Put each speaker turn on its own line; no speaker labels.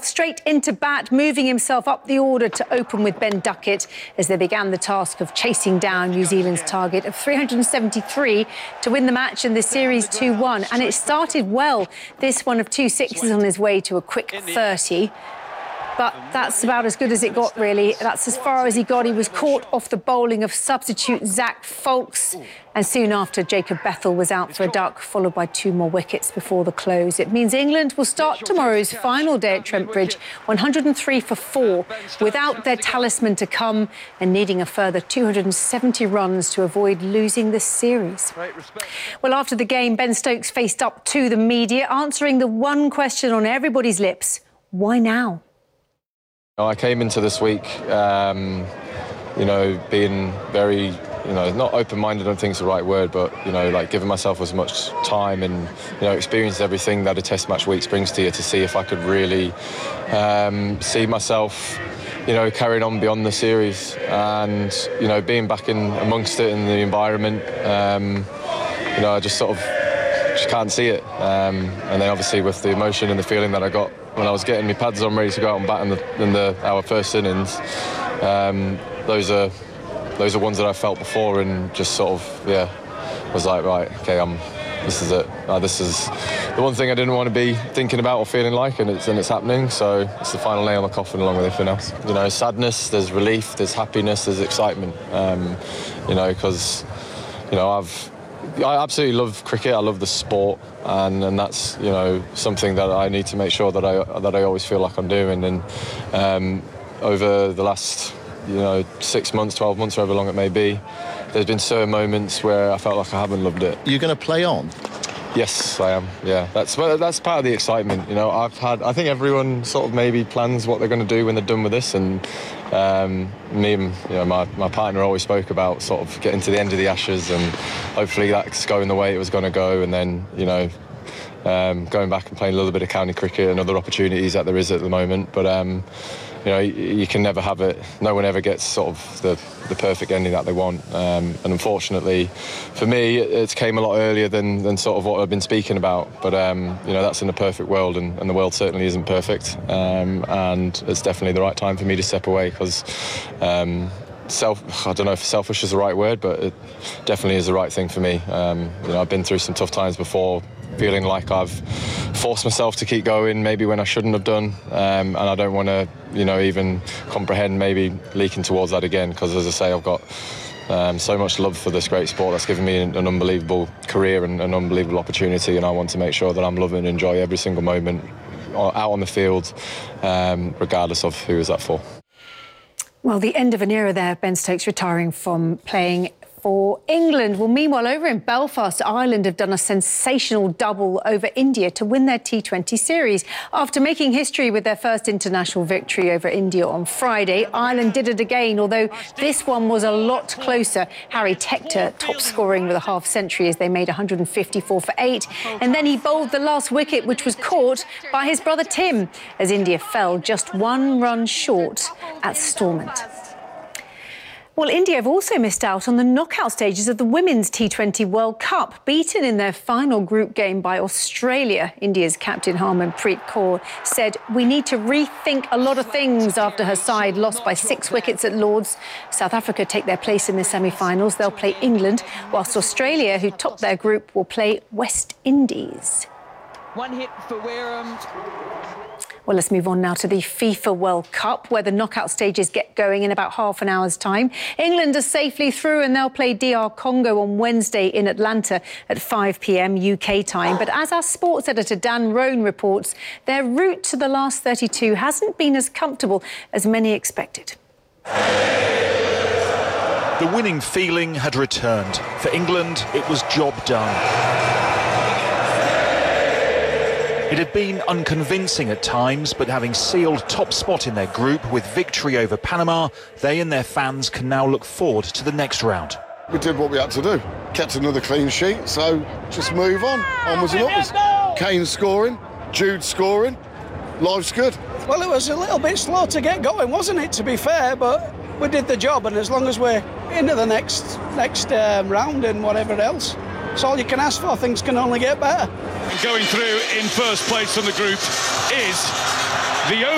straight into bat, moving himself up the order to open with Ben Duckett as they began the task of chasing down New Zealand's target of 373 to win the match in the series 2-1. And it started well. This one of 2 sixes on his way to a quick 30. But that's about as good as it got, really. That's as far as he got. He was caught off the bowling of substitute Zach Folks. And soon after, Jacob Bethel was out for a duck, followed by 2 more wickets before the close. It means England will start tomorrow's final day at Trent Bridge 103 for 4, without their talisman to come and needing a further 270 runs to avoid losing this series. Well, after the game, Ben Stokes faced up to the media, answering the one question on everybody's lips: why now?
I came into this week, being very, not open-minded, I don't think it's the right word, but, giving myself as much time and, experience everything that a test match week brings to you to see if I could really see myself, carrying on beyond the series and, being back in amongst it in the environment, I just can't see it. And then obviously with the emotion and the feeling that I got when I was getting my pads on ready to go out and bat in our first innings, those are ones that I felt before and just was like, right, okay, this is it. This is the one thing I didn't want to be thinking about or feeling like, and it's happening. So it's the final nail in the coffin along with everything else. Sadness, there's relief, there's happiness, there's excitement. Because I absolutely love cricket. I love the sport, and that's something that I need to make sure that I always feel like I'm doing. And over the last 6 months, 12 months, however long it may be, there's been certain moments where I felt like I haven't loved it.
You're going to play on?
Yes, I am. Yeah, that's part of the excitement. I think everyone sort of maybe plans what they're going to do when they're done with this, and me and my partner always spoke about sort of getting to the end of the Ashes, and hopefully that's going the way it was going to go, and then going back and playing a little bit of county cricket and other opportunities that there is at the moment. But you can never have it. No one ever gets sort of the perfect ending that they want. And unfortunately, for me, it came a lot earlier than sort of what I've been speaking about. But that's in a perfect world, and the world certainly isn't perfect. And it's definitely the right time for me to step away, because I don't know if selfish is the right word, but it definitely is the right thing for me. I've been through some tough times before, feeling like I've forced myself to keep going maybe when I shouldn't have done, and I don't want to even comprehend maybe leaking towards that again, because as I say, I've got so much love for this great sport that's given me an unbelievable career and an unbelievable opportunity, and I want to make sure that I'm loving and enjoy every single moment out on the field, regardless of who is that for.
Well, the end of an era there, Ben Stokes retiring from playing for England. Well, meanwhile, over in Belfast, Ireland have done a sensational double over India to win their T20 series. After making history with their first international victory over India on Friday, Ireland did it again, although this one was a lot closer. Harry Tector top scoring with a half century as they made 154 for 8. And then he bowled the last wicket, which was caught by his brother Tim, as India fell just 1 run short at Stormont. Well, India have also missed out on the knockout stages of the Women's T20 World Cup, beaten in their final group game by Australia. India's captain Harmanpreet Kaur said, "We need to rethink a lot of things," after her side lost by 6 wickets at Lord's. South Africa take their place in the semi-finals. They'll play England, whilst Australia, who topped their group, will play West Indies.
1 hit for Wareham.
Well, let's move on now to the FIFA World Cup, where the knockout stages get going in about half an hour's time. England are safely through, and they'll play DR Congo on Wednesday in Atlanta at 5 p.m. UK time. But as our sports editor Dan Roan reports, their route to the last 32 hasn't been as comfortable as many expected.
The winning feeling had returned. For England, it was job done. It had been unconvincing at times, but having sealed top spot in their group with victory over Panama, they and their fans can now look forward to the next round.
We did what we had to do, kept another clean sheet, so just move on, onwards and upwards. Kane scoring, Jude scoring, life's good.
Well, it was a little bit slow to get going, wasn't it, to be fair, but we did the job, and as long as we're into the next round and whatever else, it's all you can ask for. Things can only get better.
Going through in first place on the group is the